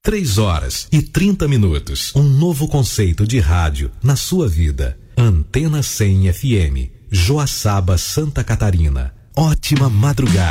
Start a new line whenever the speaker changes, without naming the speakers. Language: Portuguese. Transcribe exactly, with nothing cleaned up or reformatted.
Três horas e trinta minutos. Um novo conceito de rádio na sua vida. Antena cem F M, Joaçaba, Santa Catarina. Ótima madrugada.